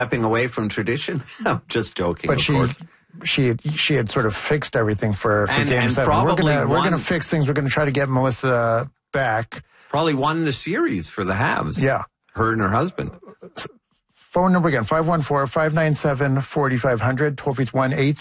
Stepping away from tradition? I'm just joking, But of course. she had sort of fixed everything for Game 7. We're going to fix things. We're going to try to get Melissa back. Probably won the series for the Habs. Yeah. Her and her husband. Phone number again, 514-597-4500. Toll free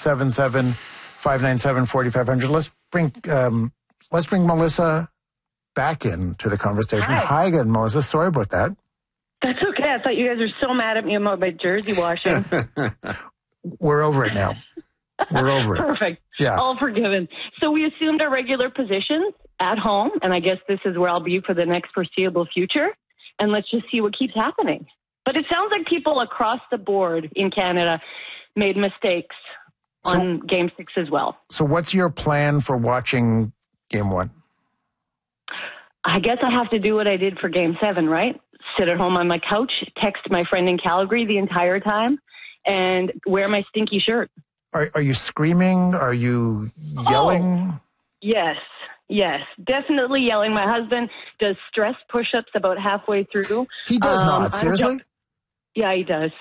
1-877-597-4500. Let's bring Melissa back into the conversation. Hi again, Melissa. Sorry about that. That's okay. I thought you guys were so mad at me about my jersey washing. We're over it now. We're over it. Perfect. Yeah. All forgiven. So we assumed our regular positions at home, and I guess this is where I'll be for the next foreseeable future. And let's just see what keeps happening. But it sounds like people across the board in Canada made mistakes on Game 6 as well. So what's your plan for watching Game 1? I guess I have to do what I did for Game 7, right? Sit at home on my couch, text my friend in Calgary the entire time, and wear my stinky shirt. Are you screaming? Are you yelling? Oh, yes, definitely yelling. My husband does stress push-ups about halfway through. He does not, seriously? Yeah, he does.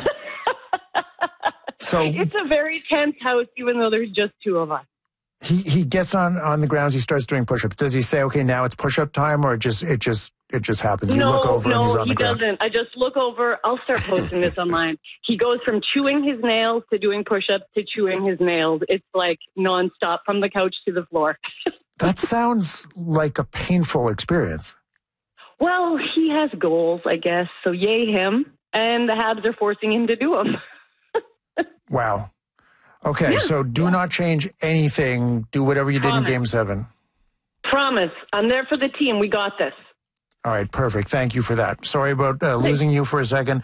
So it's a very tense house, even though there's just two of us. He gets on the grounds. He starts doing push-ups. Does he say, "Okay, now it's push-up time," or it just happens? You look over and he's on the ground. No, he doesn't. I just look over. I'll start posting this online. He goes from chewing his nails to doing push-ups to chewing his nails. It's like nonstop from the couch to the floor. That sounds like a painful experience. Well, he has goals, I guess. So yay him. And the Habs are forcing him to do them. Wow. Okay, yeah, so do not change anything. Do whatever you did in Game 7. Promise. I'm there for the team. We got this. All right, perfect. Thank you for that. Sorry about losing you for a second.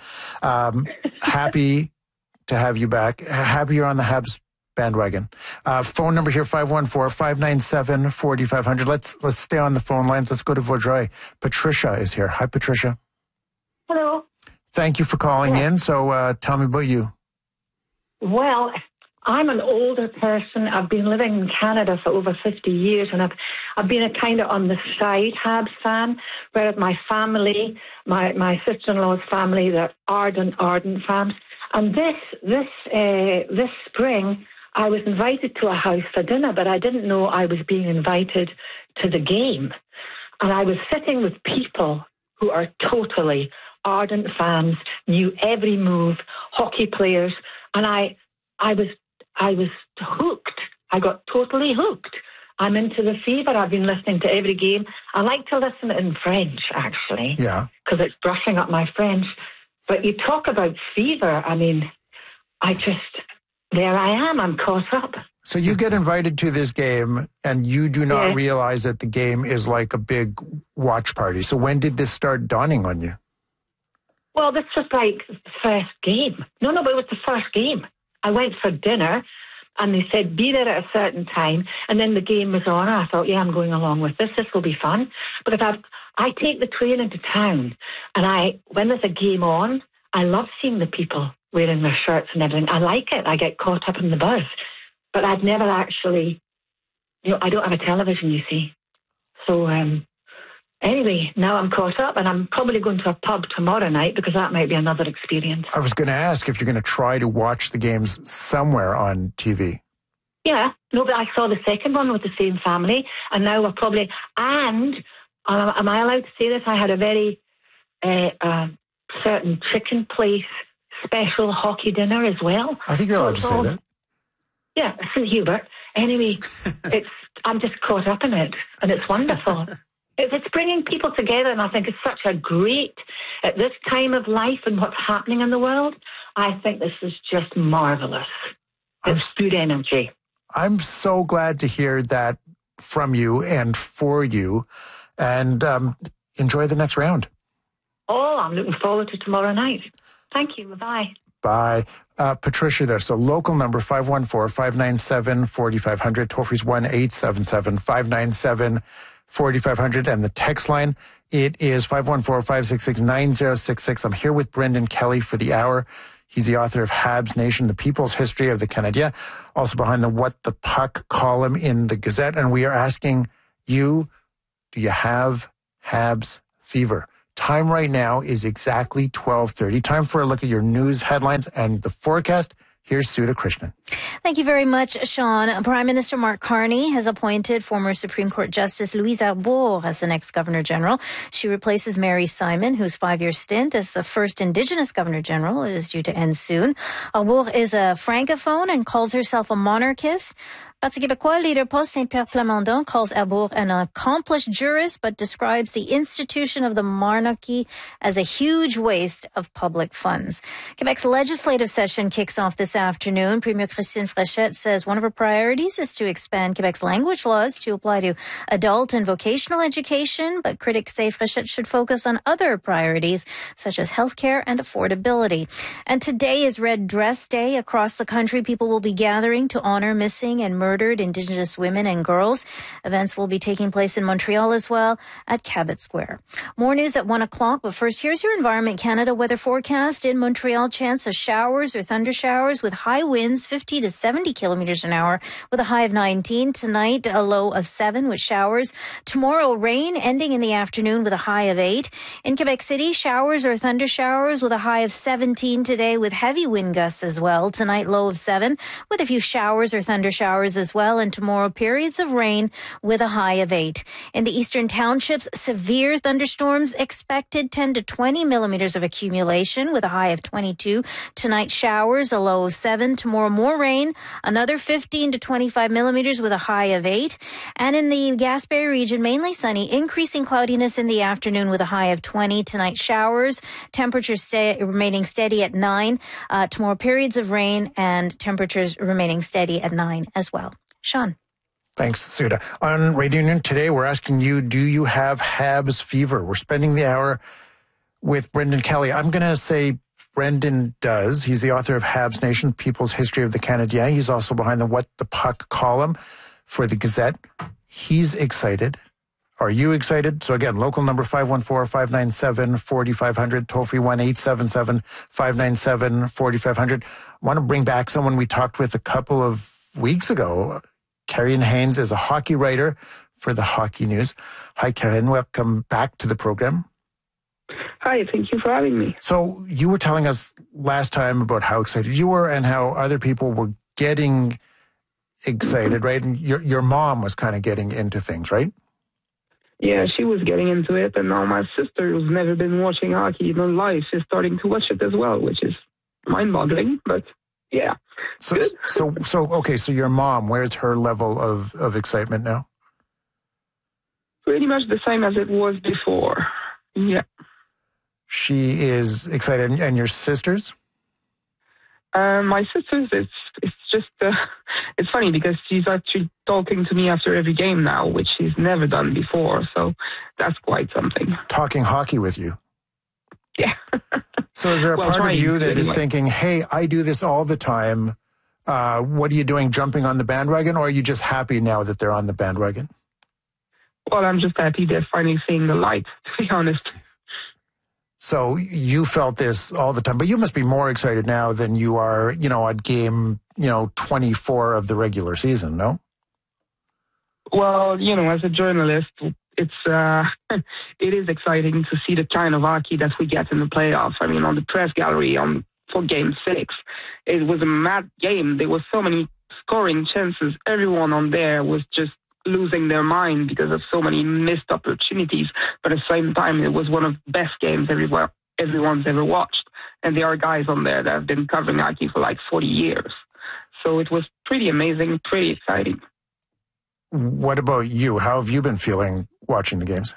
Happy to have you back. Happy you're on the Habs bandwagon. Phone number here, 514-597-4500. Let's stay on the phone lines. Let's go to Vaudreuil. Patricia is here. Hi, Patricia. Hello. Thank you for calling in. So tell me about you. Well, I'm an older person. I've been living in Canada for over 50 years, and I've been a kind of on the side Habs fan, whereas my family, my sister-in-law's family, they're ardent fans. And this spring, I was invited to a house for dinner, but I didn't know I was being invited to the game. And I was sitting with people who are totally ardent fans, knew every move, hockey players, and I was hooked. I got totally hooked. I'm into the Fever. I've been listening to every game. I like to listen in French, actually. Yeah. Because it's brushing up my French. But you talk about Fever, I mean, there I am. I'm caught up. So you get invited to this game, and you do not realize that the game is like a big watch party. So when did this start dawning on you? Well, this was like the first game. No, but it was the first game. I went for dinner, and they said, be there at a certain time, and then the game was on, and I thought, I'm going along with this. This will be fun. But I take the train into town, and when there's a game on, I love seeing the people wearing their shirts and everything. I like it. I get caught up in the buzz. But I'd never actually, I don't have a television, you see. So, anyway, now I'm caught up, and I'm probably going to a pub tomorrow night because that might be another experience. I was going to ask if you're going to try to watch the games somewhere on TV. Yeah. No, but I saw the second one with the same family, and now we're probably... And, am I allowed to say this? I had a very certain chicken place special hockey dinner as well. I think you're allowed to say that. Yeah, St. Hubert. Anyway, I'm just caught up in it, and it's wonderful. It's bringing people together, and I think it's such a great, at this time of life and what's happening in the world, I think this is just marvelous. It's good energy. I'm so glad to hear that from you and for you, and enjoy the next round. Oh, I'm looking forward to tomorrow night. Thank you. Bye. Bye. Patricia there. So local number 514-597-4500. Toll free is 1-877-597-4500. And the text line, it is 514-566-9066. I'm here with Brendan Kelly for the hour. He's the author of Habs Nation, The People's History of the Canadien, also behind the What the Puck column in the Gazette. And we are asking you, do you have Habs fever? Time right now is exactly 12:30. Time for a look at your news headlines and the forecast. Here's Sudha Krishnan. Thank you very much, Sean. Prime Minister Mark Carney has appointed former Supreme Court Justice Louise Arbour as the next Governor General. She replaces Mary Simon, whose 5-year stint as the first Indigenous Governor General is due to end soon. Arbour is a francophone and calls herself a monarchist. Parti québécois leader Paul Saint-Pierre Plamondon calls Arbour an accomplished jurist, but describes the institution of the monarchy as a huge waste of public funds. Quebec's legislative session kicks off this afternoon. Premier Christine Fréchette says one of her priorities is to expand Quebec's language laws to apply to adult and vocational education, but critics say Fréchette should focus on other priorities such as healthcare and affordability. And today is Red Dress Day. Across the country, people will be gathering to honor missing and murdered Indigenous women and girls. Events will be taking place in Montreal as well at Cabot Square. More news at 1 o'clock, but first, here's your Environment Canada weather forecast. In Montreal, chance of showers or thunder showers with high winds 50 to 70 kilometers an hour with a high of 19. Tonight, a low of 7 with showers. Tomorrow, rain ending in the afternoon with a high of 8. In Quebec City, showers or thunder showers with a high of 17 today with heavy wind gusts as well. Tonight, low of 7 with a few showers or thunder showers as well, and tomorrow periods of rain with a high of 8. In the eastern townships, severe thunderstorms expected, 10 to 20 millimeters of accumulation with a high of 22. Tonight showers, a low of 7. Tomorrow more rain, another 15 to 25 millimeters with a high of 8. And in the Gaspé region, mainly sunny, increasing cloudiness in the afternoon with a high of 20. Tonight showers, temperatures remaining steady at 9. Tomorrow periods of rain and temperatures remaining steady at 9 as well. Sean. Thanks, Sudha. On Radio Noon today, we're asking you, do you have Habs fever? We're spending the hour with Brendan Kelly. I'm going to say Brendan does. He's the author of Habs Nation, People's History of the Canadiens. He's also behind the What the Puck column for the Gazette. He's excited. Are you excited? So again, local number 514-597-4500, toll-free 1-877-597-4500. I want to bring back someone we talked with a couple of weeks ago. Karen Haynes is a hockey writer for the Hockey News. Hi, Karen. Welcome back to the program. Hi, thank you for having me. So you were telling us last time about how excited you were and how other people were getting excited, right? And your mom was kind of getting into things, right? Yeah, she was getting into it, and now my sister, who's never been watching hockey in her life, is starting to watch it as well, which is mind-boggling, but yeah. So your mom, where's her level of excitement now? Pretty much the same as it was before. Yeah. She is excited. And your sisters? My sisters, it's just, it's funny because she's actually talking to me after every game now, which she's never done before. So that's quite something. Talking hockey with you? Yeah. So is there a part of you that is thinking, hey, I do this all the time. What are you doing, jumping on the bandwagon? Or are you just happy now that they're on the bandwagon? Well, I'm just happy they're finally seeing the light, to be honest. So you felt this all the time, but you must be more excited now than you are, at game, 24 of the regular season, no? Well, as a journalist, it is exciting to see the kind of hockey that we get in the playoffs. I mean, on the press gallery for Game 6, it was a mad game. There were so many scoring chances. Everyone on there was just losing their mind because of so many missed opportunities. But at the same time, it was one of the best games everyone's ever watched. And there are guys on there that have been covering hockey for like 40 years. So it was pretty amazing, pretty exciting. What about you? How have you been feeling watching the games?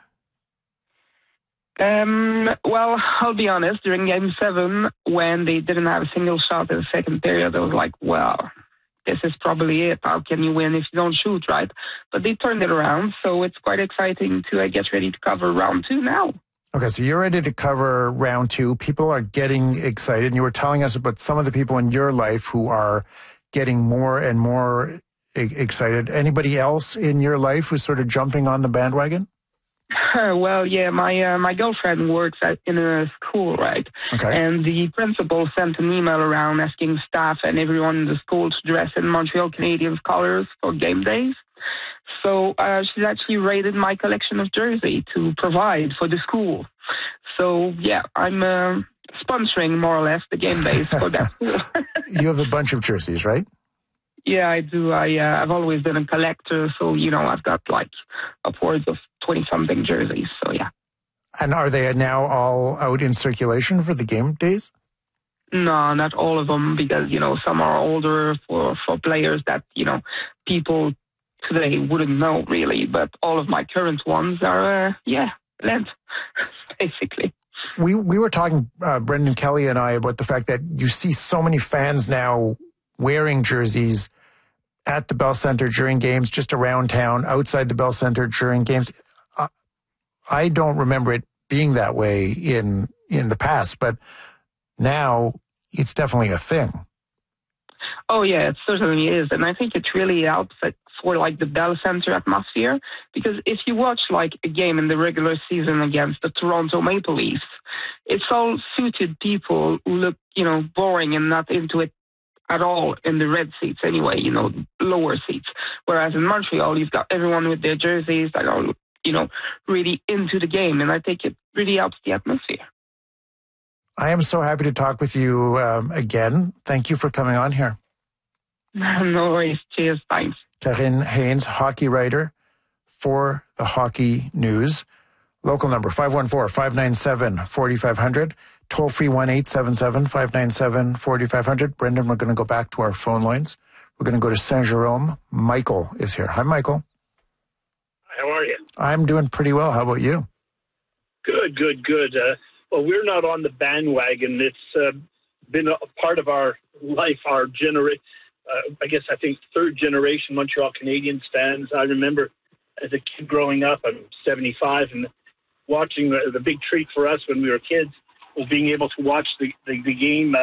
Well, I'll be honest. During Game 7, when they didn't have a single shot in the second period, I was like, well, this is probably it. How can you win if you don't shoot, right? But they turned it around, so it's quite exciting to get ready to cover round 2 now. Okay, so you're ready to cover round 2. People are getting excited, and you were telling us about some of the people in your life who are getting more and more excited. Anybody else in your life who's sort of jumping on the bandwagon? Well, yeah, my girlfriend works in a school, right? Okay. And the principal sent an email around asking staff and everyone in the school to dress in Montreal Canadiens colors for game days. So she's actually raided my collection of jersey to provide for the school. So, yeah, I'm sponsoring more or less the game days for that school. You have a bunch of jerseys, right? Yeah, I do. I've always been a collector, so, I've got like upwards of 20-something jerseys, so yeah. And are they now all out in circulation for the game days? No, not all of them, because, some are older for players that, people today wouldn't know really, but all of my current ones are, lent, basically. We were talking, Brendan Kelly and I, about the fact that you see so many fans now wearing jerseys at the Bell Centre during games, just around town, outside the Bell Centre during games. I don't remember it being that way in the past, but now it's definitely a thing. Oh, yeah, it certainly is. And I think it really helps for like the Bell Centre atmosphere, because if you watch like a game in the regular season against the Toronto Maple Leafs, it's all suited people who look, boring and not into it at all in the red seats anyway, lower seats. Whereas in Montreal, you've got everyone with their jerseys that are, really into the game. And I think it really helps the atmosphere. I am so happy to talk with you again. Thank you for coming on here. No worries. Cheers. Thanks. Karine Haynes, hockey writer for the Hockey News. Local number 514-597-4500. Toll free 1-877-597-4500. Brendan, we're going to go back to our phone lines. We're going to go to Saint-Jérôme. Michael is here. Hi, Michael. How are you? I'm doing pretty well. How about you? Good. Well, we're not on the bandwagon. It's been a part of our life, our generation. I think third generation Montreal Canadiens fans. I remember as a kid growing up, I'm 75, and watching the big treat for us when we were kids was being able to watch the game.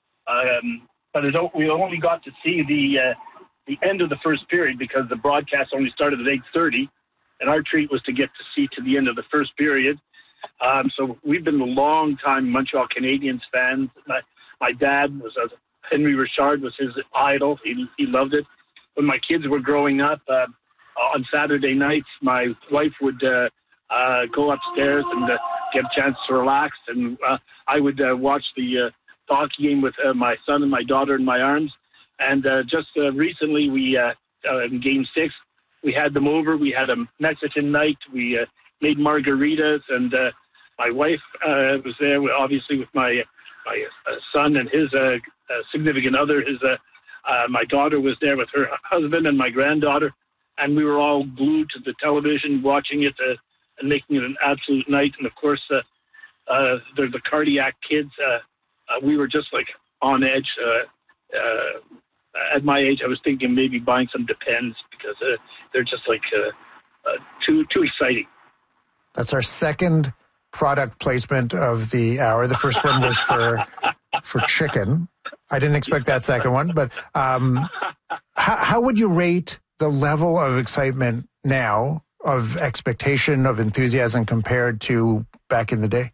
But we only got to see the end of the first period because the broadcast only started at 8:30, and our treat was to get to see to the end of the first period. So we've been a long time Montreal Canadiens fans. My dad was Henry Richard was his idol. He loved it. When my kids were growing up, on Saturday nights, my wife would go upstairs and get a chance to relax, and I would watch the hockey game with my son and my daughter in my arms. And just recently, we in Game 6, we had them over. We had a Mexican night. We made margaritas, and my wife was there, obviously, with my son and his significant other. My daughter was there with her husband and my granddaughter, and we were all glued to the television watching it and making it an absolute night. And, of course, the cardiac kids, we were just, like, on edge. At my age, I was thinking maybe buying some Depends because they're just, like, too exciting. That's our second product placement of the hour. The first one was for chicken. I didn't expect that second one, but how would you rate the level of excitement now, of expectation, of enthusiasm compared to back in the day?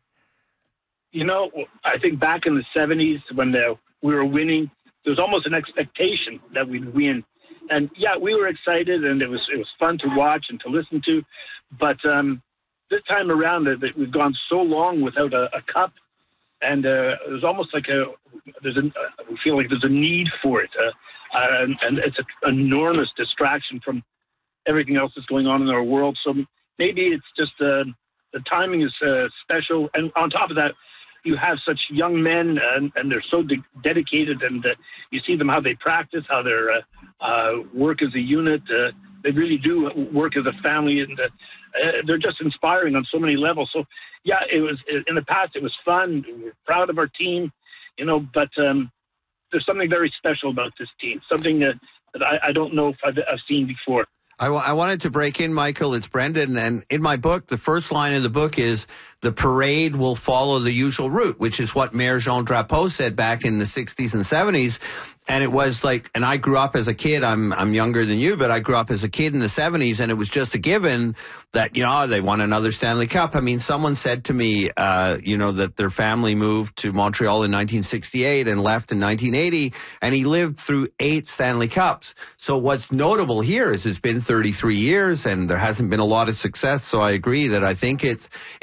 I think back in the 70s when we were winning, there was almost an expectation that we'd win. And, yeah, we were excited, and it was fun to watch and to listen to. But this time around, we've gone so long without a cup, and it was almost like we feel like there's a need for it. And it's an enormous distraction from everything else that's going on in our world. So maybe it's just the timing is special. And on top of that, you have such young men, and they're so dedicated, and you see them how they practice, how they work as a unit. They really do work as a family, and they're just inspiring on so many levels. So, yeah, it was in the past. It was fun. We were proud of our team, but there's something very special about this team. Something that I don't know if I've seen before. I wanted to break in, Michael. It's Brendan. And in my book, the first line of the book is, the parade will follow the usual route, which is what Mayor Jean Drapeau said back in the 60s and 70s. And it was like, and I grew up as a kid, I'm younger than you, but I grew up as a kid in the 70s, and it was just a given that, they won another Stanley Cup. I mean, someone said to me, that their family moved to Montreal in 1968 and left in 1980, and he lived through 8 Stanley Cups. So what's notable here is it's been 33 years, and there hasn't been a lot of success. So I agree that I think it's a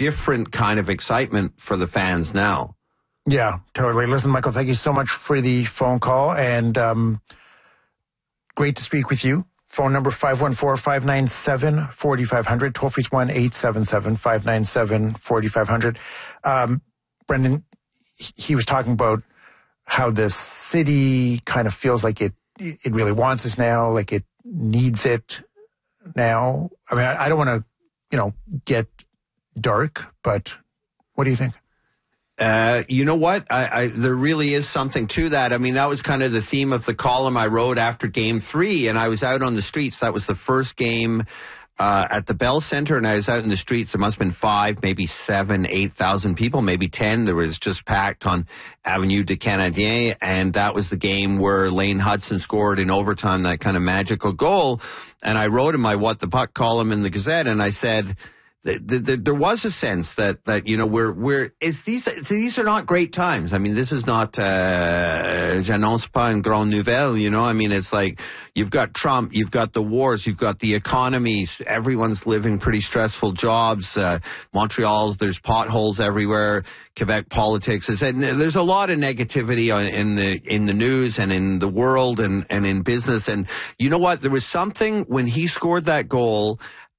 different kind of excitement for the fans now. Yeah, totally. Listen, Michael, thank you so much for the phone call, and great to speak with you. Phone number 514-597-4500. Toll-free is 1-877-597-4500. Brendan, he was talking about how the city kind of feels like it really wants us now, like it needs it now. I mean, I don't want to, get dark, but what do you think? You know what? There really is something to that. I mean, that was kind of the theme of the column I wrote after Game 3, and I was out on the streets. That was the first game at the Bell Center, and I was out in the streets. There must have been 5, maybe 7, 8,000 people, maybe 10. There was just packed on Avenue des Canadiens, and that was the game where Lane Hudson scored in overtime, that kind of magical goal. And I wrote in my What the Puck column in the Gazette, and I said, there was a sense that these are not great times. I mean, this is not j'annonce pas une grande nouvelle, I mean, it's like you've got Trump, you've got the wars, you've got the economy, everyone's living pretty stressful jobs. Montreal's, there's potholes everywhere. Quebec politics and there's a lot of negativity in the news and in the world and in business. And you know what? There was something when he scored that goal.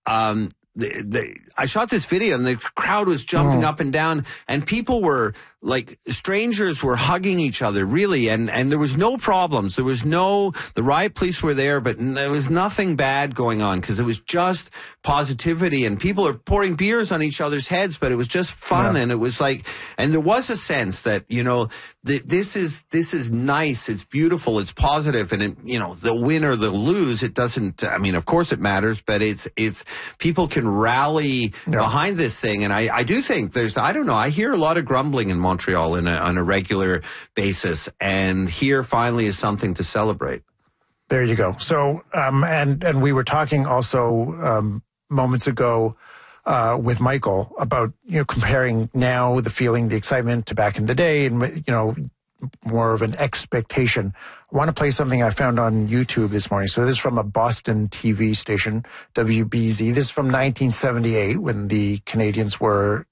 I shot this video and the crowd was jumping up and down, and people were like, strangers were hugging each other, really, and there was no problems. There was the riot police were there, but there was nothing bad going on because it was just positivity, and people are pouring beers on each other's heads, but it was just fun, and it was like, and there was a sense that, this is nice, it's beautiful, it's positive, and the win or the lose, it doesn't, I mean, of course it matters, but it's people can rally behind this thing, and I do think I don't know, I hear a lot of grumbling in Montreal on a regular basis, and here finally is something to celebrate. There you go. So, and we were talking also moments ago with Michael about comparing now the feeling, the excitement to back in the day, and more of an expectation. I want to play something I found on YouTube this morning. So this is from a Boston TV station, WBZ. This is from 1978 when the Canadians were,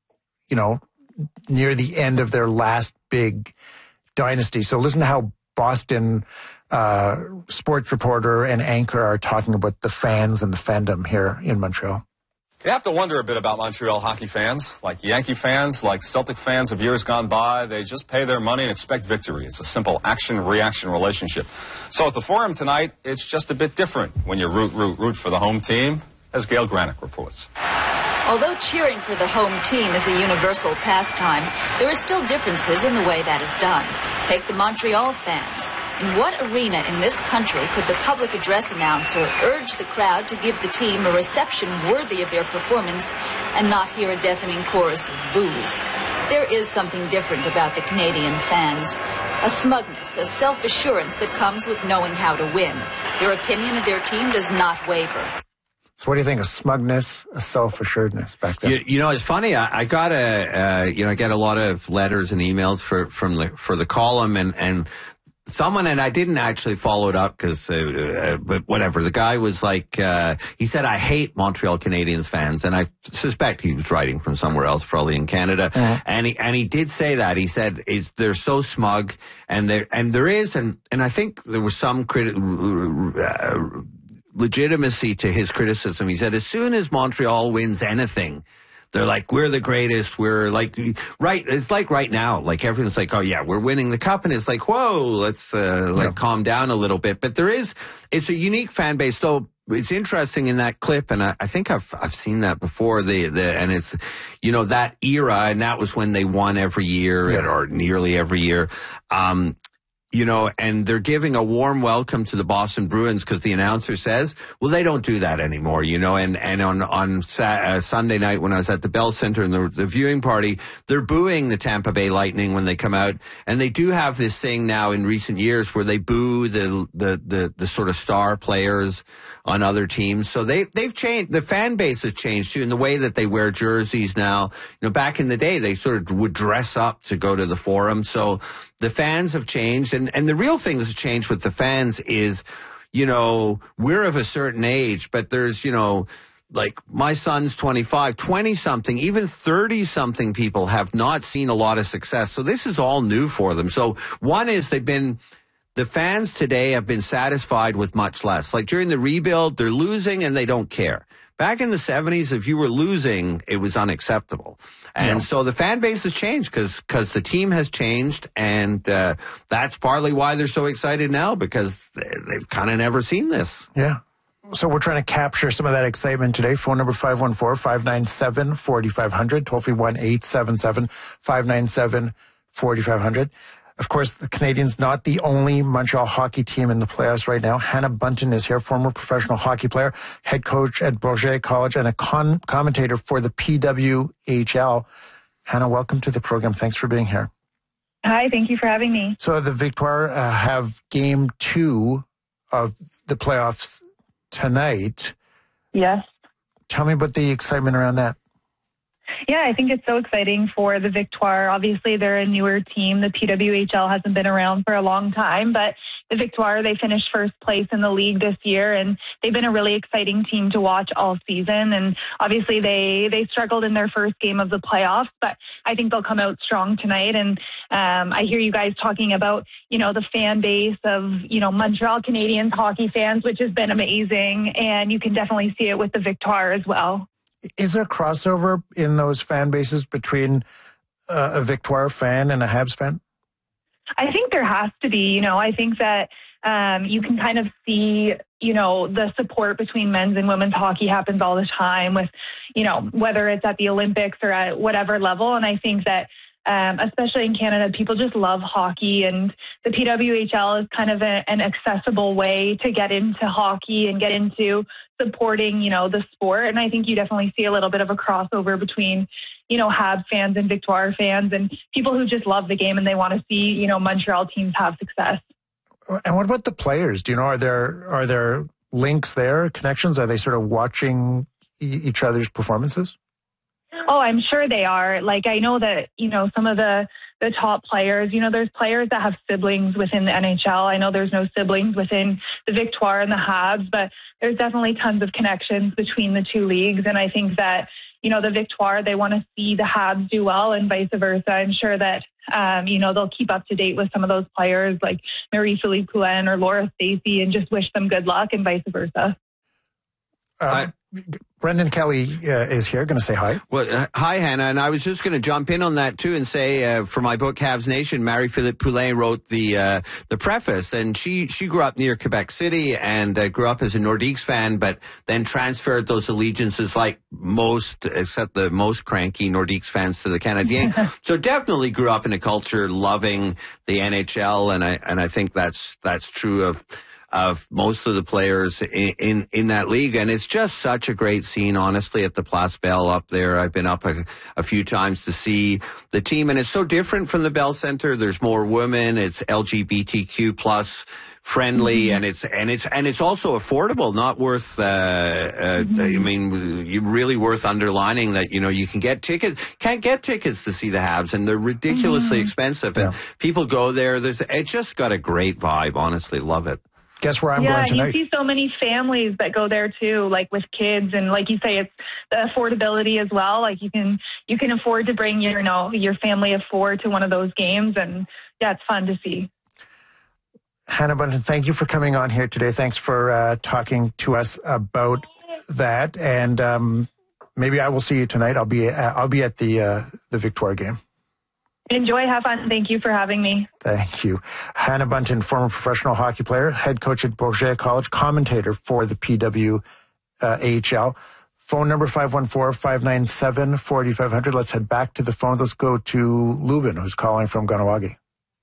near the end of their last big dynasty. So listen to how Boston sports reporter and anchor are talking about the fans and the fandom here in Montreal. You have to wonder a bit about Montreal hockey fans. Like Yankee fans, like Celtic fans of years gone by, they just pay their money and expect victory. It's a simple action-reaction relationship. So at the Forum tonight, it's just a bit different when you root for the home team, as Gail Granick reports. Although cheering for the home team is a universal pastime, there are still differences in the way that is done. Take the Montreal fans. In what arena in this country could the public address announcer urge the crowd to give the team a reception worthy of their performance and not hear a deafening chorus of boos? There is something different about the Canadian fans. A smugness, a self-assurance that comes with knowing how to win. Their opinion of their team does not waver. So what do you think? A smugness, a self-assuredness back then? It's funny. I got I get a lot of letters and emails for the column, and someone, and I didn't actually follow it up because, but whatever. The guy was like, he said, "I hate Montreal Canadiens fans," and I suspect he was writing from somewhere else, probably in Canada. And he did say that. He said they're so smug, and there is, and I think there was some legitimacy to his criticism. He said, as soon as Montreal wins anything, they're like, we're the greatest. We're like, right. It's like right now, like everyone's like, oh yeah, we're winning the cup. And it's like, whoa, let's, calm down a little bit. But it's a unique fan base, though. It's interesting in that clip, and I think I've seen that before. And it's, that era, and that was when they won every year or nearly every year. And they're giving a warm welcome to the Boston Bruins because the announcer says, well, they don't do that anymore, and on Sunday night when I was at the Bell Center and the viewing party, they're booing the Tampa Bay Lightning when they come out. And they do have this thing now in recent years where they boo the sort of star players on other teams. So they've changed. The fan base has changed too in the way that they wear jerseys now. Back in the day, they sort of would dress up to go to the Forum. So the fans have changed. And the real thing that's changed with the fans is, we're of a certain age, but there's, like my son's 25, 20-something, even 30-something people have not seen a lot of success. So this is all new for them. So one is the fans today have been satisfied with much less. Like during the rebuild, they're losing and they don't care. Back in the 70s, if you were losing, it was unacceptable. And so the fan base has changed because the team has changed. And that's partly why they're so excited now, because they've kind of never seen this. Yeah. So we're trying to capture some of that excitement today. Phone number 514-597-4500. Toll free 1-877-597-4500. Of course, the Canadians not the only Montreal hockey team in the playoffs right now. Hannah Bunton is here, former professional hockey player, head coach at Bourget College, and a commentator for the PWHL. Hannah, welcome to the program. Thanks for being here. Hi, thank you for having me. So the Victoire have game 2 of the playoffs tonight. Yes. Tell me about the excitement around that. Yeah, I think it's so exciting for the Victoire. Obviously, they're a newer team. The PWHL hasn't been around for a long time, but the Victoire, they finished first place in the league this year, and they've been a really exciting team to watch all season. And obviously, they struggled in their first game of the playoffs, but I think they'll come out strong tonight. And I hear you guys talking about, the fan base of, Montreal Canadiens hockey fans, which has been amazing, and you can definitely see it with the Victoire as well. Is there a crossover in those fan bases between a Victoire fan and a Habs fan? I think there has to be. I think that you can kind of see, the support between men's and women's hockey happens all the time with, whether it's at the Olympics or at whatever level. And I think that especially in Canada, people just love hockey, and the PWHL is kind of an accessible way to get into hockey and get into supporting, the sport. And I think you definitely see a little bit of a crossover between, Habs fans and Victoire fans and people who just love the game and they want to see, Montreal teams have success. And what about the players? Do you know, are there links there, connections? Are they sort of watching each other's performances? Oh, I'm sure they are. Like, I know that, some of the top players, there's players that have siblings within the NHL. I know there's no siblings within the Victoire and the Habs, but there's definitely tons of connections between the two leagues. And I think that, the Victoire, they want to see the Habs do well and vice versa. I'm sure that, they'll keep up to date with some of those players like Marie-Philippe Poulin or Laura Stacey and just wish them good luck and vice versa. Brendan Kelly is here, going to say hi. Well, hi, Hannah. And I was just going to jump in on that, too, and say for my book, Habs Nation, Marie-Philippe Poulin wrote the preface. And she grew up near Quebec City and grew up as a Nordiques fan, but then transferred those allegiances like most, except the most cranky Nordiques fans, to the Canadiens. So definitely grew up in a culture loving the NHL. And I think that's true of most of the players in that league. And it's just such a great scene, honestly, at the Place Bell up there. I've been up a few times to see the team, and it's so different from the Bell Center. There's more women. It's LGBTQ plus friendly, and it's also affordable, not worth, really worth underlining that, you can get tickets, can't get tickets to see the Habs, and they're ridiculously expensive. And people go there. It's just got a great vibe, honestly. Love it. Guess where I'm going tonight? Yeah, you see so many families that go there too, like with kids, and like you say, it's the affordability as well. Like you can afford to bring your family of 4 to one of those games, and it's fun to see. Hannah Bunton, thank you for coming on here today. Thanks for talking to us about that, and maybe I will see you tonight. I'll be at the Victoire game. Enjoy, have fun. Thank you for having me. Thank you. Hannah Bunton, former professional hockey player, head coach at Bourget College, commentator for the PWHL. Phone number 514-597-4500. Let's head back to the phones. Let's go to Lubin, who's calling from Kahnawake.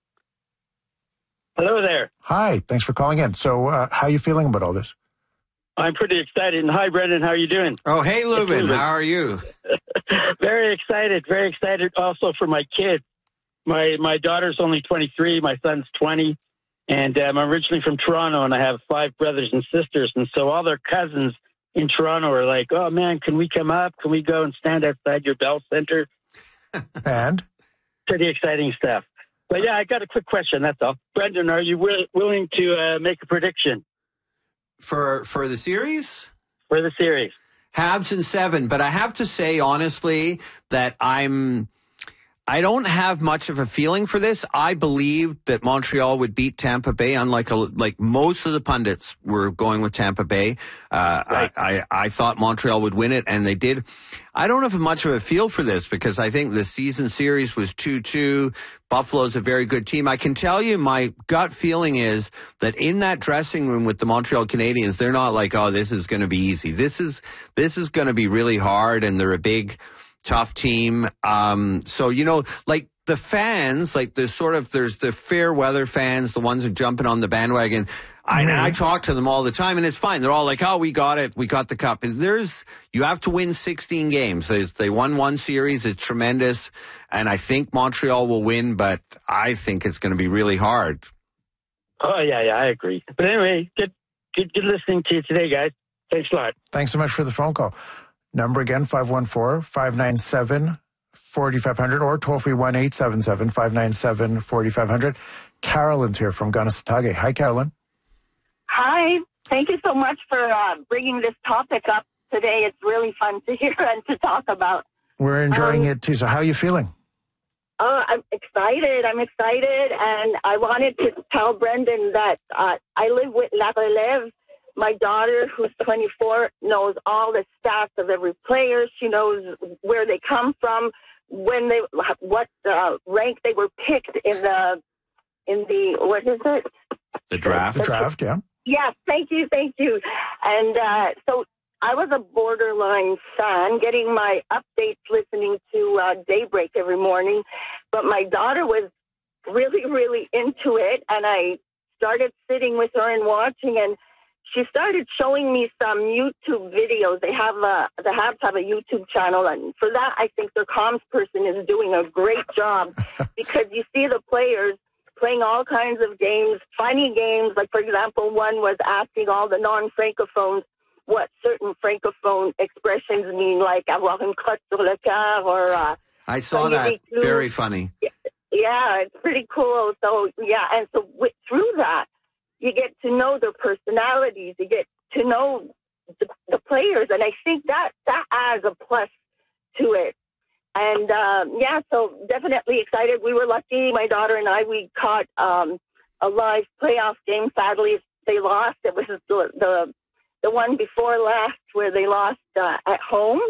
Hello there. Hi, thanks for calling in. So how are you feeling about all this? I'm pretty excited. And hi, Brendan. How are you doing? Oh, hey, Lubin. How are you? Very excited. Very excited also for my kids. My daughter's only 23. My son's 20. And I'm originally from Toronto, and I have 5 brothers and sisters. And so all their cousins in Toronto are like, oh, man, can we come up? Can we go and stand outside your Bell Center? And? Pretty exciting stuff. But, yeah, I got a quick question. That's all. Brendan, are you willing to make a prediction? For the series? For the series. Habs in 7, but I have to say honestly that I don't have much of a feeling for this. I believed that Montreal would beat Tampa Bay, unlike like most of the pundits were going with Tampa Bay. Right. I thought Montreal would win it, and they did. I don't have much of a feel for this because I think the season series was 2-2. Buffalo's a very good team. I can tell you my gut feeling is that in that dressing room with the Montreal Canadiens, they're not like, oh, this is going to be easy. This is going to be really hard, and they're a big, tough team. So, you know, like the fans, like there's the fair weather fans, the ones who are jumping on the bandwagon. I talk to them all the time, and it's fine. They're all like, oh, we got it. We got the cup. You have to win 16 games. They won one series. It's tremendous. And I think Montreal will win, but I think it's going to be really hard. Oh, yeah, I agree. But anyway, good listening to you today, guys. Thanks a lot. Thanks so much for the phone call. Number again, 514-597-4500 or toll-free 1-877-597-4500. Carolyn's here from Kanesatake. Hi, Carolyn. Hi. Thank you so much for bringing this topic up today. It's really fun to hear and to talk about. We're enjoying it, too. So how are you feeling? I'm excited. And I wanted to tell Brendan that I live with La Relève. My daughter, who's 24, knows all the stats of every player. She knows where they come from, what rank they were picked in the what is it? The draft. The draft, yeah. Yes, thank you. And so I was a borderline fan, getting my updates, listening to Daybreak every morning. But my daughter was really, really into it, and I started sitting with her and watching, and she started showing me some YouTube videos. The Habs have a YouTube channel, and for that, I think their comms person is doing a great job because you see the players playing all kinds of games, funny games. Like, for example, one was asking all the non-francophones what certain francophone expressions mean, like avoir une crotte sur le cœur or... I saw that. Very funny. Yeah, it's pretty cool. So, yeah, and so through that, you get to know their personalities. You get to know the players. And I think that adds a plus to it. And, so definitely excited. We were lucky, my daughter and I, we caught a live playoff game. Sadly, they lost. It was the one before last where they lost at home.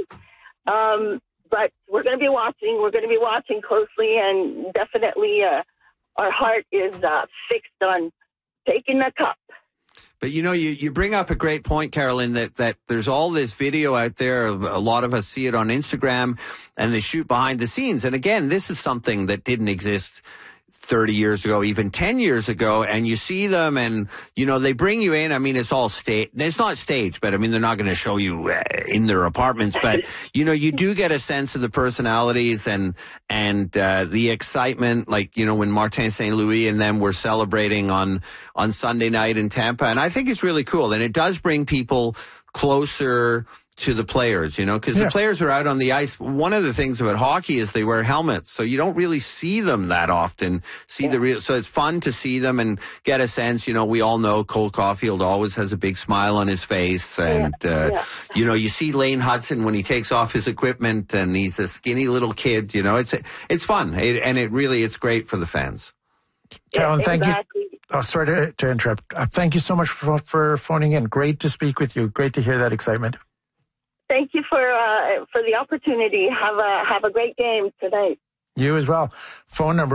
But we're going to be watching. We're going to be watching closely, and definitely our heart is fixed on taking the cup. But, you know, you bring up a great point, Carolyn, that there's all this video out there. A lot of us see it on Instagram, and they shoot behind the scenes. And again, this is something that didn't exist 30 years ago, even 10 years ago, and you see them and, you know, they bring you in. I mean, it's all staged. It's not staged, but I mean, they're not going to show you in their apartments, but, you know, you do get a sense of the personalities and the excitement, like, you know, when Martin St. Louis and them were celebrating on Sunday night in Tampa. And I think it's really cool. And it does bring people closer to the players, you know, because the players are out on the ice. One of the things about hockey is they wear helmets, so you don't really see them that often. So it's fun to see them and get a sense. You know, we all know Cole Caulfield always has a big smile on his face, and you know, you see Lane Hudson when he takes off his equipment, and he's a skinny little kid. You know, it's fun, and it's great for the fans. Carolyn, thank you. Oh, sorry to interrupt. Thank you so much for phoning in. Great to speak with you. Great to hear that excitement. Thank you for the opportunity. Have a great game tonight. You as well. Phone number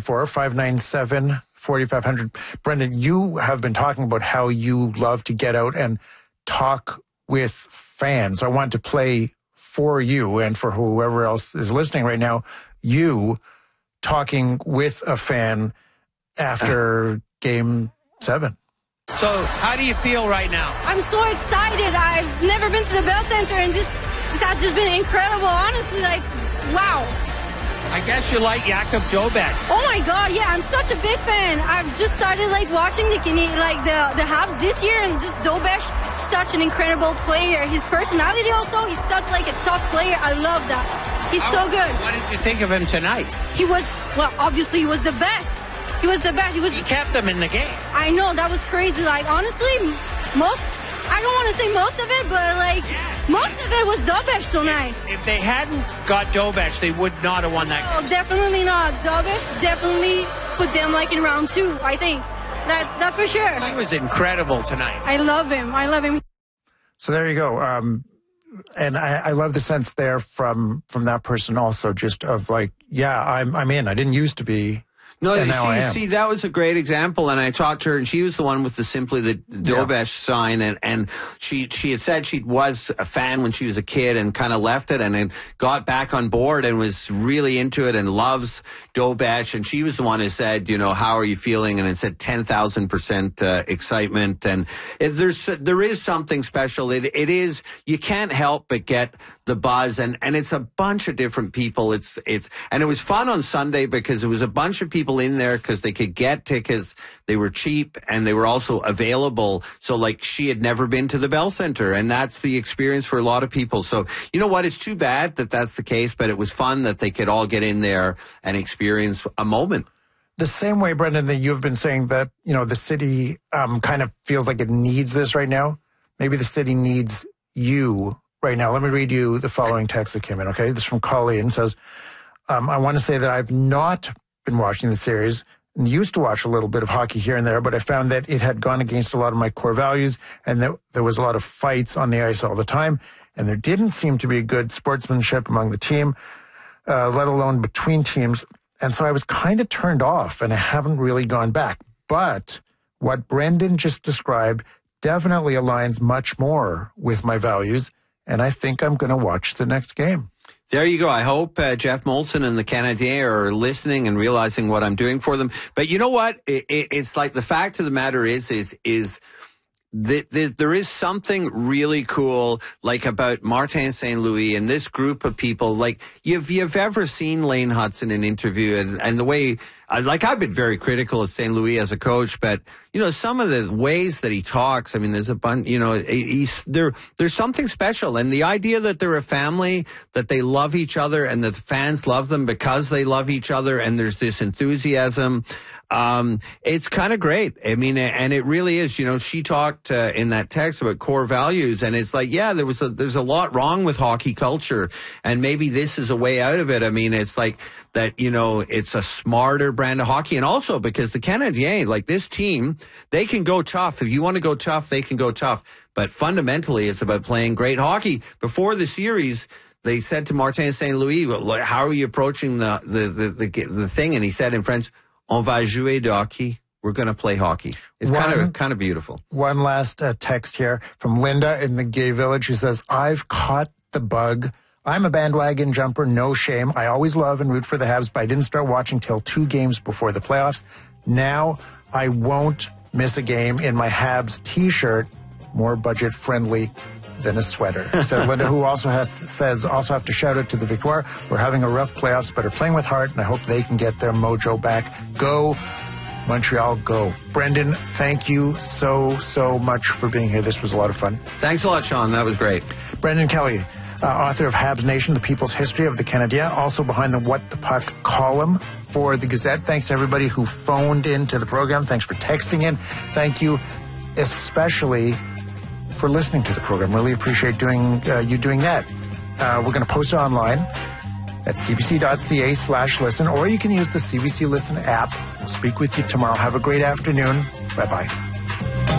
514-597-4500. Brendan, you have been talking about how you love to get out and talk with fans. I want to play for you and for whoever else is listening right now, you talking with a fan after Game 7. So, how do you feel right now? I'm so excited. I've never been to the Bell Center, and this has just been incredible. Honestly, like, wow. I guess you like Jakub Dobeš. Oh my God, yeah, I'm such a big fan. I've just started watching the Habs this year, and just Dobeš, such an incredible player. His personality also, he's such a tough player. I love that. He's so good. What did you think of him tonight? Obviously he was the best. He was the best. He kept them in the game. I know, that was crazy. Honestly, I I don't want to say most of it, but like most of it was Dobesh tonight. If they hadn't got Dobesh, they would not have won that game. Oh, definitely not. Dobesh definitely put them like in round 2, I think. That's for sure. He was incredible tonight. I love him. I love him. So there you go. And I love the sense there from that person also, just of like, yeah, I'm in. I didn't used to be. No, and now I am. see, that was a great example, and I talked to her, and she was the one with the Dobesh sign, and she had said she was a fan when she was a kid and kind of left it and then got back on board and was really into it and loves Dobesh, and she was the one who said, you know, how are you feeling? And it said 10,000% excitement, and there is something special. It is, you can't help but get the buzz, and it's a bunch of different people. And it was fun on Sunday because it was a bunch of people in there because they could get tickets. They were cheap and they were also available. So like she had never been to the Bell Center, and that's the experience for a lot of people. So you know what? It's too bad that that's the case, but it was fun that they could all get in there and experience a moment. The same way, Brendan, that you've been saying that, you know, the city kind of feels like it needs this right now. Maybe the city needs you right now. Let me read you the following text that came in, okay? This is from Colleen. It says, I want to say that I've not been watching the series and used to watch a little bit of hockey here and there, but I found that it had gone against a lot of my core values and that there was a lot of fights on the ice all the time, and there didn't seem to be good sportsmanship among the team, let alone between teams. And so I was kind of turned off and I haven't really gone back. But what Brendan just described definitely aligns much more with my values, and I think I'm going to watch the next game. There you go. I hope Jeff Molson and the Canadiens are listening and realizing what I'm doing for them. But you know what? It's like the fact of the matter is there is something really cool, like about Martin St. Louis and this group of people. Like, you've ever seen Lane Hudson in an interview and the way, like, I've been very critical of St. Louis as a coach, but, you know, some of the ways that he talks, I mean, there's a bunch, you know, there's something special. And the idea that they're a family, that they love each other and that the fans love them because they love each other, and there's this enthusiasm. It's kind of great. I mean, and it really is, you know, she talked in that text about core values, and it's like, yeah, there's a lot wrong with hockey culture, and maybe this is a way out of it. I mean, it's like that, you know, it's a smarter brand of hockey, and also because the Canadiens, like this team, they can go tough. If you want to go tough, they can go tough. But fundamentally, it's about playing great hockey. Before the series, they said to Martin St. Louis, how are you approaching the thing? And he said in French, on va jouer de hockey. We're going to play hockey. It's kind of beautiful. One last text here from Linda in the Gay Village who says, I've caught the bug. I'm a bandwagon jumper, no shame. I always love and root for the Habs, but I didn't start watching till 2 games before the playoffs. Now I won't miss a game in my Habs t-shirt, more budget friendly than a sweater. Says Linda, who also have to shout out to the Victoire. We're having a rough playoffs, but are playing with heart, and I hope they can get their mojo back. Go, Montreal, go. Brendan, thank you so much for being here. This was a lot of fun. Thanks a lot, Sean. That was great. Brendan Kelly, author of Habs Nation, The People's History of the Canadiens, also behind the What the Puck column for the Gazette. Thanks to everybody who phoned into the program. Thanks for texting in. Thank you especially for listening to the program. Really appreciate you doing that. We're going to post it online at cbc.ca/listen, or you can use the CBC Listen app. We'll speak with you tomorrow. Have a great afternoon. Bye-bye.